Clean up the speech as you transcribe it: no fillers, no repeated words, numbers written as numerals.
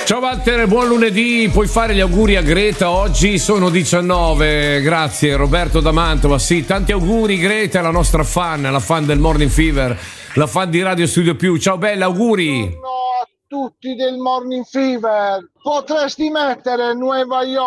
Ciao Walter, buon lunedì. Puoi fare gli auguri a Greta oggi? Sono 19. Grazie Roberto da Mantova. Sì, tanti auguri Greta, la nostra fan, la fan del Morning Fever, la fan di Radio Studio Più. Ciao bella, auguri. Buongiorno a tutti del Morning Fever. Potresti mettere Nueva York